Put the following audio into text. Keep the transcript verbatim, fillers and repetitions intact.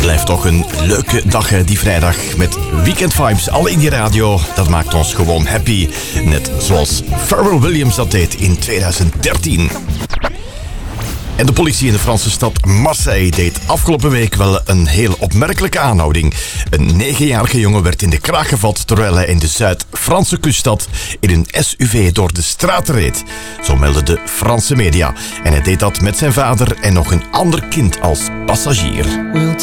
blijft toch een leuke dag, hè, die vrijdag. Met Weekend Vibes, al in die radio. Dat maakt ons gewoon happy. Net zoals Pharrell Williams dat deed in tweeduizend dertien. En de politie in de Franse stad Marseille deed afgelopen week wel een heel opmerkelijke aanhouding. Een negenjarige jongen werd in de kraag gevat terwijl hij in de Zuid-Franse kuststad in een S U V door de straat reed. Zo meldden de Franse media. En hij deed dat met zijn vader en nog een ander kind als passagier.